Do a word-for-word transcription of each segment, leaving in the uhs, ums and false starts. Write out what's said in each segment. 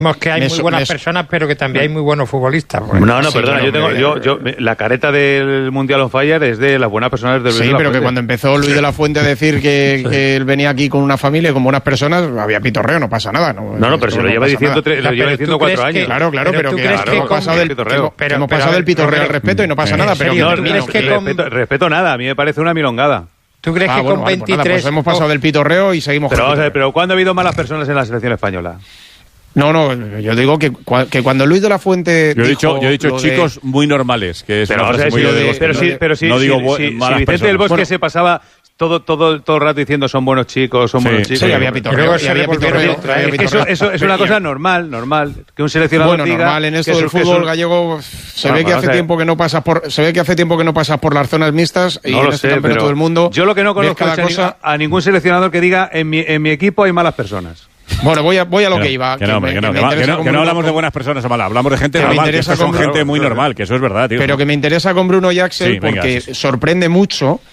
que hay muy so, buenas me... personas, pero que también hay muy buenos futbolistas. Bueno, no, no, sí, perdona, bueno, yo tengo, me... yo, yo, la careta del Mundial on Fire es de las buenas personas del Luis Sí, de la pero Fuente. que cuando empezó Luis de la Fuente a decir que, sí. que él venía aquí con una familia y con buenas personas, había pitorreo, no pasa nada. No, no, no, pero se lo lleva diciendo, tre- lo lleva diciendo cuatro años. Que, claro, claro, pero, pero que, que hemos pasado del pitorreo, pero, hemos pero, pasado pero, del pitorreo pero, al respeto y no pasa nada. Pero no, que, no, que respeto, con... respeto nada, a mí me parece una milongada. ¿Tú crees ah, que bueno, con vale, pues veintitrés... nada, pues hemos pasado del pitorreo y seguimos pero con vamos a ver, pero ¿cuándo ha habido malas personas en la selección española? No, no, yo digo que, que cuando Luis de la Fuente Yo he dicho, dijo yo he dicho chicos de... muy normales, que es pero, una frase o sea, muy si, de, de, pero, sí, pero sí, no sí, digo sí, malas si Vicente personas. del Bosque bueno, se pasaba todo, todo, todo el rato diciendo son buenos chicos, son sí, buenos chicos. Sí, había pitorreo, sí, había pitorreo. Es que eso, eso es una cosa normal, normal, que un seleccionador bueno, diga... normal, en esto del eso, fútbol eso... gallego se bueno, ve que hace a tiempo que no pasas por se ve que hace tiempo que no pasas por las zonas mixtas y no en lo este sé, campeonato pero del mundo. Yo lo que no conozco es cosa... a ningún seleccionador que diga en mi, en mi equipo hay malas personas. Bueno, voy a, voy a lo que, que iba. Que no, que, que, no, que, que, no, que no hablamos de buenas personas o malas, hablamos de gente que normal, que estos son gente Bruno, muy normal, que eso es verdad, tío. Pero que me interesa con Bruno y Axel sí, venga, porque sí. sorprende mucho.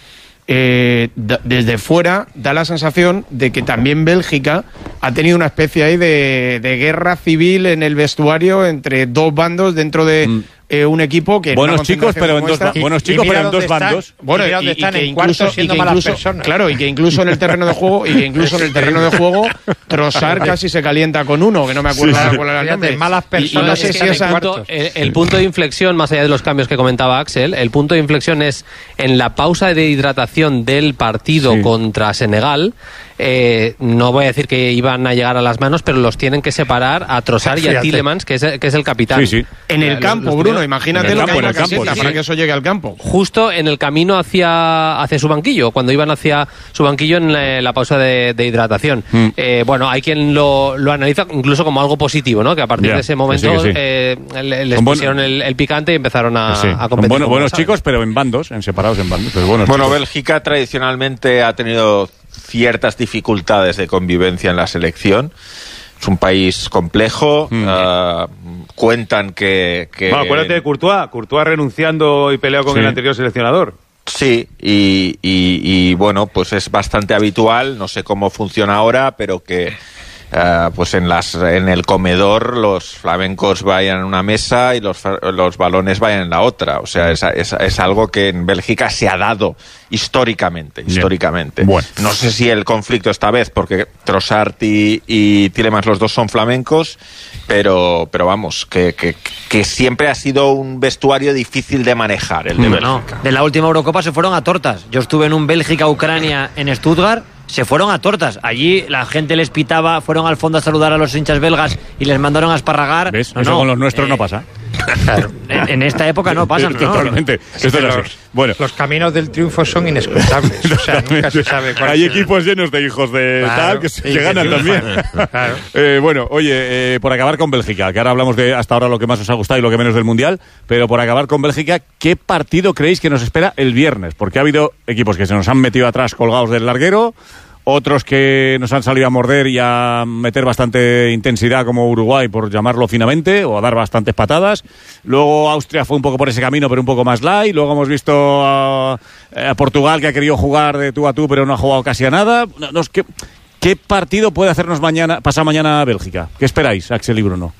Eh, da, desde fuera da la sensación de que también Bélgica ha tenido una especie ahí de, de guerra civil en el vestuario entre dos bandos dentro de mm. eh, un equipo que buenos chicos pero en dos esta, buenos chicos pero en dos están, bandos bueno y, y, y que incluso siendo malas incluso, personas claro y que incluso en el terreno de juego y que incluso en el terreno de juego Trossard casi se calienta con uno que no me acuerdo sí, sí. cuál era el nombre malas personas y, y no sé si esa punto, el, el punto de inflexión más allá de los cambios que comentaba Axel, el punto de inflexión es en la pausa de hidratación del partido sí. contra Senegal. Eh, no voy a decir que iban a llegar a las manos, pero los tienen que separar a Trossard y a Tielemans, que es, que es el capitán. Sí, sí. En el campo, los, los Bruno, imagínate lo que hay en la caseta para que eso llegue al campo. Justo en el camino hacia, hacia su banquillo, cuando iban hacia su banquillo en la, la pausa de, de hidratación. Mm. Eh, bueno, hay quien lo, lo analiza incluso como algo positivo, ¿no? Que a partir yeah, de ese momento que sí, que sí. Eh, les pusieron bueno, el, el picante y empezaron a, sí. a competir. Bueno, buenos chicos, pero en bandos, en separados en bandos. Pero bueno, chicos. Bélgica tradicionalmente ha tenido ciertas dificultades de convivencia en la selección. Es un país complejo. Mm. Uh, cuentan que... que bueno, acuérdate de Courtois. Courtois renunciando y peleado con sí. el anterior seleccionador. Sí, y, y, y bueno, pues es bastante habitual. No sé cómo funciona ahora, pero que... Uh, pues en las en el comedor los flamencos vayan en una mesa y los los balones vayan en la otra. O sea, es, es, es algo que en Bélgica se ha dado históricamente. Bien. históricamente. Bueno. No sé si el conflicto esta vez, porque Trossard y, y Tielemans los dos son flamencos, pero pero vamos, que, que, que siempre ha sido un vestuario difícil de manejar, el de no, Bélgica. No. De la última Eurocopa se fueron a tortas. Yo estuve en un Bélgica-Ucrania en Stuttgart. Se fueron a tortas. Allí la gente les pitaba, fueron al fondo a saludar a los hinchas belgas y les mandaron a esparragar. ¿Ves? No, Eso no, con los nuestros eh, no pasa. Claro, en, en esta época no pasan. ¿no? Totalmente. Esto es así. Bueno. Los caminos del triunfo son inescrutables. O sea, nunca se sabe cuál Hay será. Equipos llenos de hijos de claro, tal que, que ganan que también. Claro. eh, bueno, oye, eh, por acabar con Bélgica, que ahora hablamos de hasta ahora lo que más os ha gustado y lo que menos del Mundial, pero por acabar con Bélgica, ¿qué partido creéis que nos espera el viernes? Porque ha habido equipos que se nos han metido atrás colgados del larguero, otros que nos han salido a morder y a meter bastante intensidad como Uruguay, por llamarlo finamente, o a dar bastantes patadas. Luego Austria fue un poco por ese camino, pero un poco más light. Luego hemos visto a, a Portugal, que ha querido jugar de tú a tú, pero no ha jugado casi a nada. No, no, ¿qué, ¿Qué partido puede hacernos mañana, pasar mañana a Bélgica? ¿Qué esperáis, Axel y Bruno?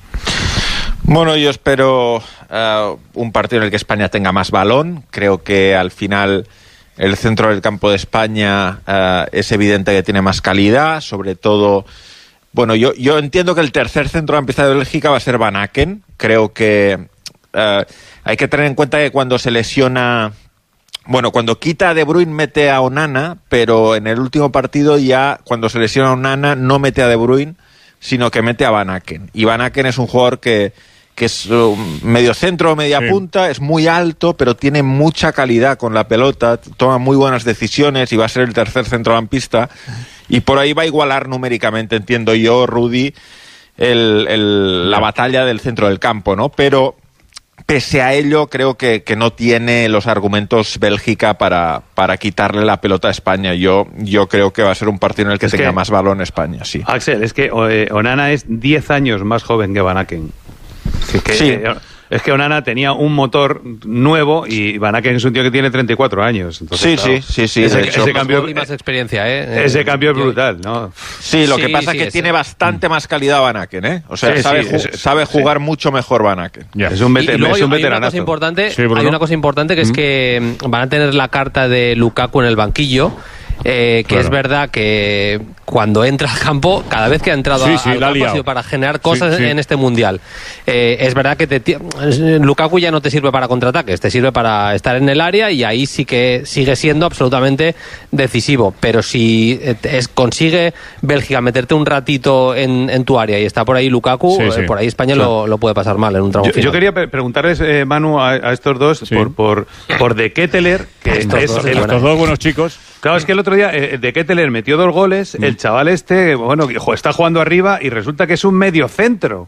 Bueno, yo espero uh, un partido en el que España tenga más balón. Creo que al final... el centro del campo de España uh, es evidente que tiene más calidad, sobre todo... Bueno, yo, yo entiendo que el tercer centrocampista de Bélgica va a ser Van Aken. Creo que uh, hay que tener en cuenta que cuando se lesiona... Bueno, cuando quita a De Bruyne mete a Onana, pero en el último partido ya, cuando se lesiona a Onana, no mete a De Bruyne, sino que mete a Van Aken. Y Van Aken es un jugador que... que es uh, medio centro o media sí. punta, es muy alto, pero tiene mucha calidad con la pelota, toma muy buenas decisiones y va a ser el tercer centrocampista. Y por ahí va a igualar numéricamente, entiendo yo, Rudy, el, el, la batalla del centro del campo, ¿no? Pero pese a ello, creo que, que no tiene los argumentos Bélgica para, para quitarle la pelota a España. Yo, yo creo que va a ser un partido en el que es tenga que, más balón España, sí. Axel, es que eh, Onana es diez años más joven que Van Aken. Que, que, sí. eh, es que Onana tenía un motor nuevo y Van Aken es un tío que tiene treinta y cuatro años. Entonces, sí, claro, sí, sí, sí. Ese, de hecho, ese cambio, y más experiencia, ¿eh? Ese cambio es brutal, ¿no? Sí, lo Sí, que pasa sí, es que es- tiene bastante más calidad Van Aken, ¿eh? O sea, Sí, sabe, sí, ju- es- sabe sí. jugar mucho mejor Van Aken. Ya. Es un, Y, vete- y luego es un hay, hay una veteranazo. cosa importante, Sí, Bruno. hay una cosa importante que es que mm, van a tener la carta de Lukaku en el banquillo. Eh, que Claro. es verdad que cuando entra al campo, cada vez que ha entrado Sí, a- sí, al la ha campo ha liado. sido para generar cosas Sí, sí. en este mundial. Eh, es verdad que te, ti- Lukaku ya no te sirve para contraataques, te sirve para estar en el área y ahí sí que sigue siendo absolutamente decisivo. Pero si eh, es, consigue Bélgica meterte un ratito en, en tu área y está por ahí Lukaku, Sí, eh, sí. por ahí España Sí. lo, lo puede pasar mal en un tramo Yo, final. yo quería pre- preguntarles, eh, Manu, a, a estos dos, Sí. por, por, por De Ketteler, que Estos es dos, el- es buena. Estos dos buenos chicos. Claro, es que el otro día eh, De Ketteler metió dos goles, el chaval este, bueno, que, jo, está jugando arriba y resulta que es un medio centro.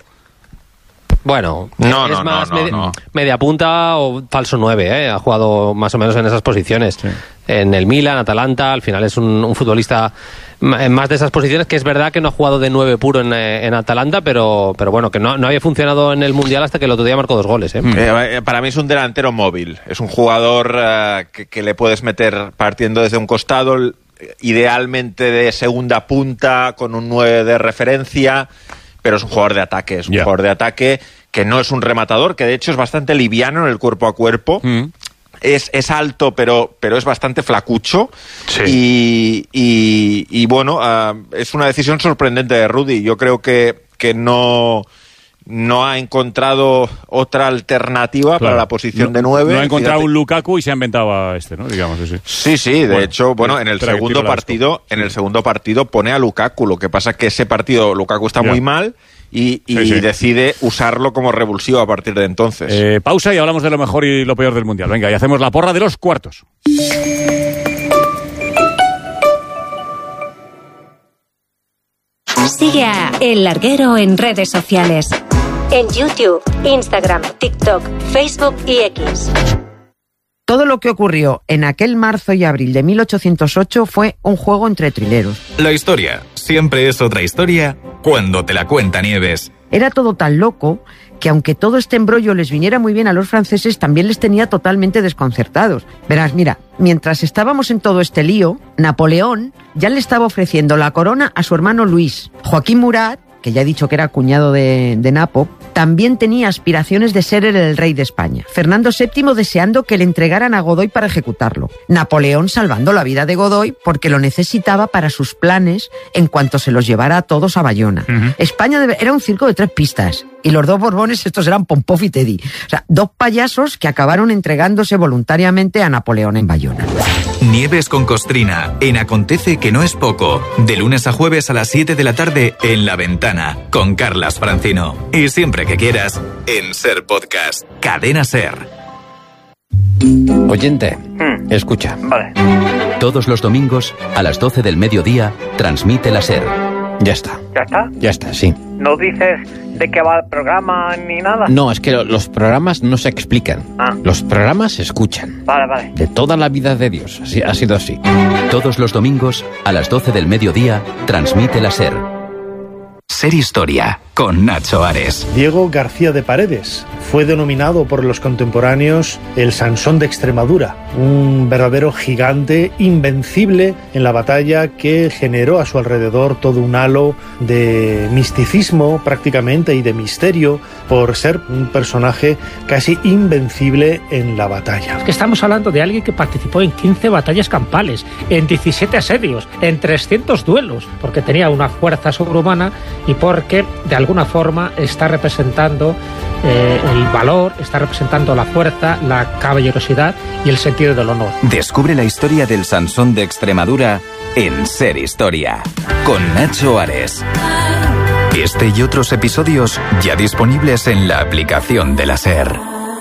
Bueno, No, es no, más no, no, media, no. media punta o falso nueve, ¿eh? Ha jugado más o menos en esas posiciones. En el Milan, Atalanta, al final es un, un futbolista ma- en más de esas posiciones, que es verdad que no ha jugado de nueve puro en, eh, en Atalanta, pero, pero bueno, que no, no había funcionado en el Mundial hasta que el otro día marcó dos goles, ¿eh? Eh, eh, para mí es un delantero móvil. Es un jugador eh, que, que le puedes meter partiendo desde un costado, l- idealmente de segunda punta, con un nueve de referencia, pero es un jugador de ataque. Es un Ya. jugador de ataque que no es un rematador, que de hecho es bastante liviano en el cuerpo a cuerpo. Mm. Es, es alto, pero, pero es bastante flacucho. Sí. Y, y, y bueno, ah, es una decisión sorprendente de Rudy. Yo creo que, que no, no ha encontrado otra alternativa Claro. para la posición No- de nueve. No ha encontrado Fíjate. un Lukaku y se ha inventado a este, ¿no? Digamos así. Sí, sí, de Bueno, hecho, bueno, en el espera que segundo tiro la partido, en el segundo partido pone a Lukaku. Lo que pasa es que ese partido Lukaku está Ya. muy mal y, y Sí, sí. decide usarlo como revulsivo a partir de entonces. Eh, pausa y hablamos de lo mejor y lo peor del Mundial. Venga, y hacemos la porra de los cuartos. Sigue a El Larguero en redes sociales. En YouTube, Instagram, TikTok, Facebook y X. Todo lo que ocurrió en aquel marzo y abril de mil ochocientos ocho fue un juego entre trileros. La historia siempre es otra historia cuando te la cuenta Nieves. Era todo tan loco que aunque todo este embrollo les viniera muy bien a los franceses, también les tenía totalmente desconcertados. Verás, mira, mientras estábamos en todo este lío, Napoleón ya le estaba ofreciendo la corona a su hermano Luis. Joaquín Murat, que ya he dicho que era cuñado de, de Napo, también tenía aspiraciones de ser el rey de España. Fernando séptimo deseando que le entregaran a Godoy para ejecutarlo. Napoleón salvando la vida de Godoy porque lo necesitaba para sus planes en cuanto se los llevara a todos a Bayona. Uh-huh. España debe, era un circo de tres pistas y los dos Borbones estos eran Pompov y Teddy. O sea, dos payasos que acabaron entregándose voluntariamente a Napoleón en Bayona. Nieves con Costrina, en Acontece que no es poco. De lunes a jueves a las siete de la tarde en La Ventana, con Carlas Francino. Y siempre que quieras, en Ser Podcast. Cadena Ser. Oyente, mm. escucha. Vale. Todos los domingos, a las doce del mediodía, transmite la Ser. Ya está. ¿Ya está? Ya está, sí. ¿No dices de qué va el programa ni nada? No, es que los programas no se explican. Ah. Los programas se escuchan. Vale, vale. De toda la vida de Dios. Así, ha sido así. Todos los domingos, a las doce del mediodía, transmite la Ser. Ser Historia, con Nacho Ares. Diego García de Paredes fue denominado por los contemporáneos el Sansón de Extremadura, un verdadero gigante invencible en la batalla que generó a su alrededor todo un halo de misticismo prácticamente y de misterio por ser un personaje casi invencible en la batalla. Es que estamos hablando de alguien que participó en quince batallas campales, en diecisiete asedios, en trescientos duelos, porque tenía una fuerza sobrehumana y porque de alguna forma está representando eh, el valor, está representando la fuerza, la caballerosidad y el sentido del honor. Descubre la historia del Sansón de Extremadura en Ser Historia, con Nacho Ares. Este y otros episodios ya disponibles en la aplicación de la Ser.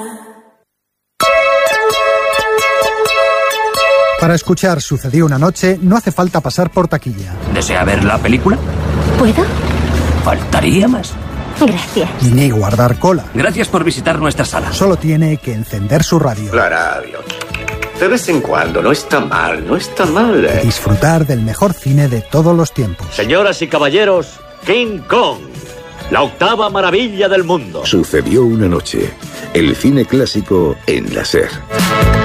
Para escuchar Sucedió una noche no hace falta pasar por taquilla. ¿Desea ver la película? ¿Puedo? Faltaría más. Gracias. Ni guardar cola. Gracias por visitar nuestra sala. Solo tiene que encender su radio. La radio. De vez en cuando, no está mal, no está mal. Y disfrutar del mejor cine de todos los tiempos. Señoras y caballeros, King Kong, la octava maravilla del mundo. Sucedió una noche. El cine clásico en la SER.